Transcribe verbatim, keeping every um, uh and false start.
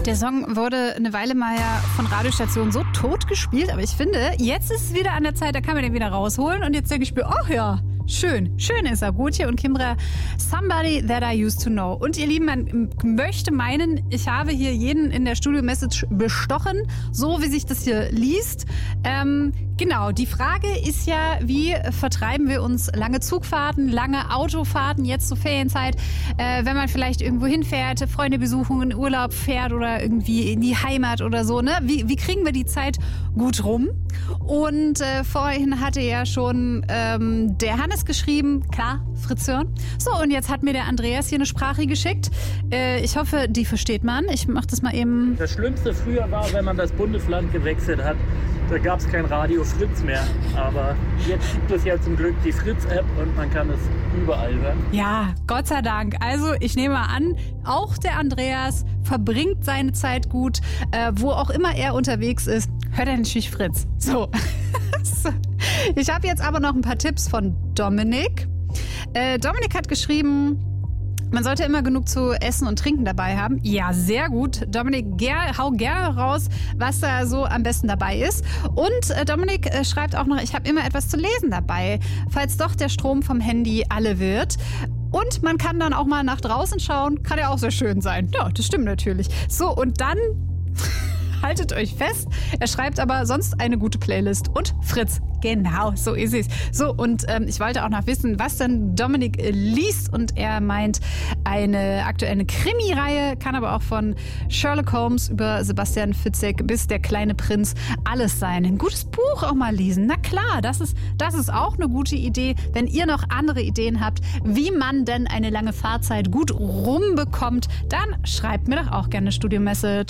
Der Song wurde eine Weile mal ja von Radiostationen so tot gespielt, aber ich finde, jetzt ist es wieder an der Zeit, da kann man den wieder rausholen. Und jetzt denke ich mir, ach ja, schön, schön ist er. Gotye und Kimbra, Somebody That I Used to Know. Und ihr Lieben, man möchte meinen, ich habe hier jeden in der Studio-Message bestochen, so wie sich das hier liest. Ähm, genau, die Frage ist ja, wie vertreiben wir uns lange Zugfahrten, lange Autofahrten, jetzt zur Ferienzeit, äh, wenn man vielleicht irgendwo hinfährt, Freunde besuchen, in Urlaub fährt oder irgendwie in die Heimat oder so, ne? Wie, wie kriegen wir die Zeit gut rum? Und äh, vorhin hatte ja schon ähm, der Hannes geschrieben, klar, Fritz hören. So, und jetzt hat mir der Andreas hier eine Sprache geschickt. Äh, ich hoffe, die versteht man. Ich mach das mal eben. Das Schlimmste früher war, wenn man das Bundesland gewechselt hat, da gab es kein Radio Fritz mehr. Aber jetzt gibt es ja zum Glück die Fritz-App und man kann es überall hören. Ja, Gott sei Dank. Also ich nehme mal an, auch der Andreas verbringt seine Zeit gut, äh, wo auch immer er unterwegs ist, hört er natürlich Fritz. So. Ich habe jetzt aber noch ein paar Tipps von Dominik. Äh, Dominik hat geschrieben, man sollte immer genug zu essen und trinken dabei haben. Ja, sehr gut. Dominik, ger- hau gerne raus, was da so am besten dabei ist. Und äh, Dominik äh, schreibt auch noch, ich habe immer etwas zu lesen dabei, falls doch der Strom vom Handy alle wird. Und man kann dann auch mal nach draußen schauen. Kann ja auch sehr schön sein. Ja, das stimmt natürlich. So, und dann... Haltet euch fest. Er schreibt aber sonst eine gute Playlist und Fritz. Genau, so ist es. So, und ähm, ich wollte auch noch wissen, was denn Dominik äh, liest. Und er meint eine aktuelle Krimi-Reihe, kann aber auch von Sherlock Holmes über Sebastian Fitzek bis Der kleine Prinz alles sein. Ein gutes Buch auch mal lesen. Na klar, das ist, das ist auch eine gute Idee. Wenn ihr noch andere Ideen habt, wie man denn eine lange Fahrzeit gut rumbekommt, dann schreibt mir doch auch gerne eine Studio-Message.